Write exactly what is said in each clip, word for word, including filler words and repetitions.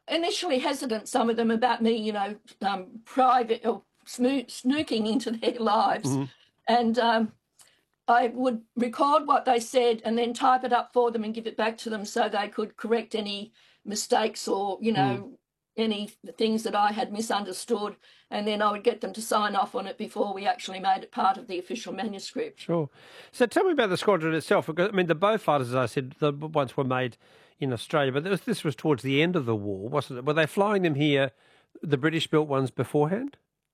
initially hesitant, some of them, about me, you know, um, private or snoo- snooking into their lives. Mm-hmm. And um, I would record what they said and then type it up for them and give it back to them so they could correct any mistakes or, you know, Mm. any things that I had misunderstood. And then I would get them to sign off on it before we actually made it part of the official manuscript. Sure. So tell me about the squadron itself. Because, I mean, the Beaufighters, as I said, the ones were made in Australia, but this, this was towards the end of the war, wasn't it? Were they flying them here, the British-built ones, beforehand?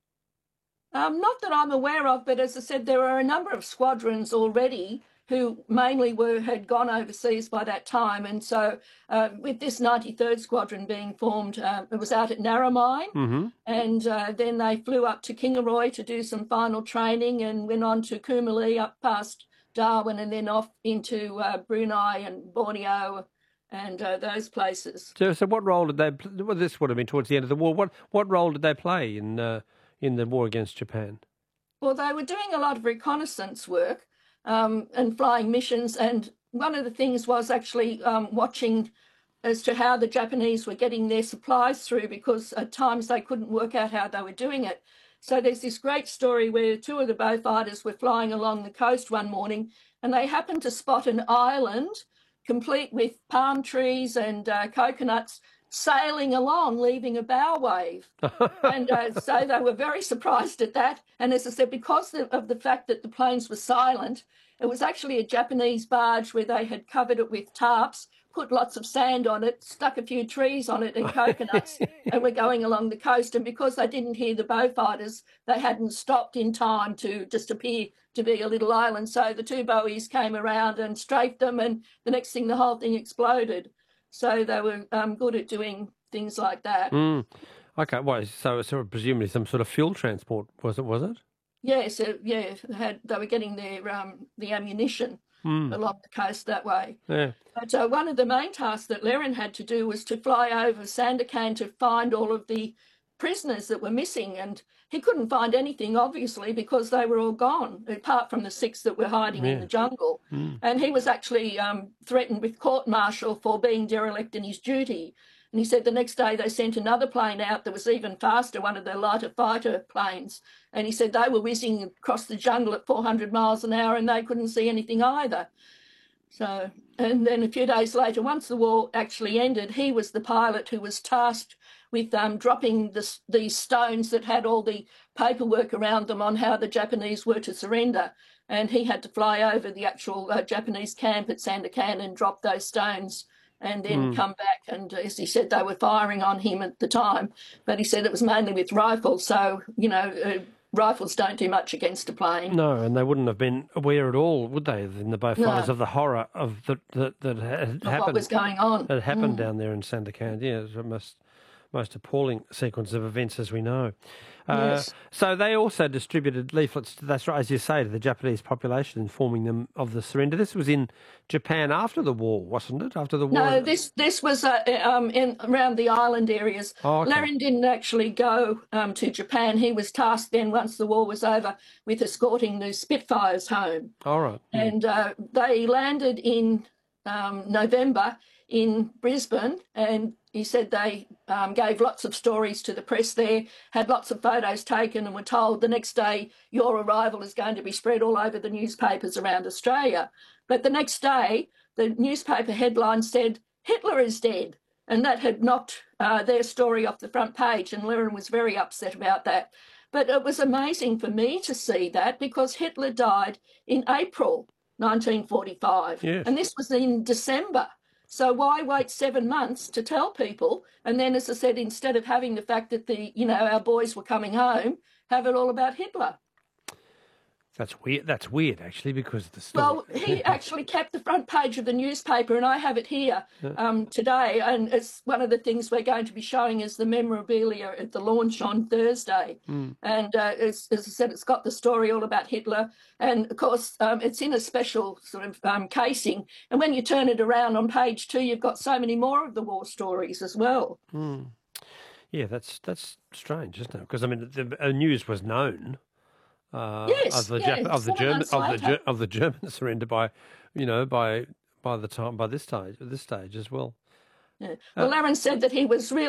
Um, not that I'm aware of, but as I said, there are a number of squadrons already who mainly were had gone overseas by that time. And so uh, with this ninety-third Squadron being formed, uh, it was out at Narromine. Mm-hmm. And uh, then they flew up to Kingaroy to do some final training and went on to Kumali up past Darwin and then off into uh, Brunei and Borneo and uh, those places. So, so what role did they play? Well, this would have been towards the end of the war. What what role did they play in uh, in the war against Japan? Well, they were doing a lot of reconnaissance work um, and flying missions. And one of the things was actually um, watching as to how the Japanese were getting their supplies through, because at times they couldn't work out how they were doing it. So there's this great story where two of the Beaufighters were flying along the coast one morning and they happened to spot an island complete with palm trees and uh, coconuts sailing along, leaving a bow wave. And uh, so they were very surprised at that. And as I said, because of the fact that the planes were silent, it was actually a Japanese barge where they had covered it with tarps, put lots of sand on it, stuck a few trees on it and coconuts, and were going along the coast. And because they didn't hear the Beaufighters, they hadn't stopped in time to just appear to be a little island. So the two Bowies came around and strafed them, and the next thing, the whole thing exploded. So they were um, good at doing things like that. Mm. Okay, well, so so presumably some sort of fuel transport, was it? Was it? Yes, uh, yeah, they, had, they were getting their um, the ammunition mm. along the coast that way. Yeah. But uh, one of the main tasks that Lerin had to do was to fly over Sandakan to find all of the prisoners that were missing, and he couldn't find anything, obviously, because they were all gone, apart from the six that were hiding yeah. in the jungle. Mm. And he was actually um, threatened with court-martial for being derelict in his duty. And he said the next day they sent another plane out that was even faster, one of their lighter fighter planes. And he said they were whizzing across the jungle at four hundred miles an hour and they couldn't see anything either. So, and then a few days later, once the war actually ended, he was the pilot who was tasked with um, dropping the, these stones that had all the paperwork around them on how the Japanese were to surrender. And he had to fly over the actual uh, Japanese camp at Sandakan and drop those stones and then mm. come back. And as he said, they were firing on him at the time, but he said it was mainly with rifles. So, you know, uh, rifles don't do much against a plane. No, and they wouldn't have been aware at all, would they, in the Beaufighters, no. of the horror of the, that that had of happened. What was going on. That happened mm. down there in Sandakan. Yeah, it was a most, most appalling sequence of events, as we know. Uh, yes. So they also distributed leaflets, that's right, as you say, to the Japanese population, informing them of the surrender. This was in Japan after the war, wasn't it? After the war? No, this this was uh, um, in around the island areas. Oh, okay. Lerin didn't actually go um, to Japan. He was tasked then, once the war was over, with escorting the Spitfires home. All right. And uh, they landed in um, November in Brisbane, and he said they um, gave lots of stories to the press there, had lots of photos taken, and were told the next day your arrival is going to be spread all over the newspapers around Australia. But the next day, the newspaper headline said, Hitler is dead. And that had knocked uh, their story off the front page, and Lerin was very upset about that. But it was amazing for me to see that, because Hitler died in April nineteen forty-five. Yes. And this was in December. So why wait seven months to tell people? And then, as I said, instead of having the fact that the, you know, our boys were coming home, have it all about Hitler. That's weird. That's weird, actually, because the story... Well, he actually kept the front page of the newspaper, and I have it here um, today. And it's one of the things we're going to be showing as the memorabilia at the launch on Thursday. Mm. And uh, as, as I said, it's got the story all about Hitler. And, of course, um, it's in a special sort of um, casing. And when you turn it around on page two, you've got so many more of the war stories as well. Mm. Yeah, that's that's strange, isn't it? Because, I mean, the, the news was known. Uh, yes, of the yeah, Jap- of the German of the Ger- of the German surrender by, you know, by by the time by this stage this stage as well. Yeah. Well, uh, Lerin said that he was really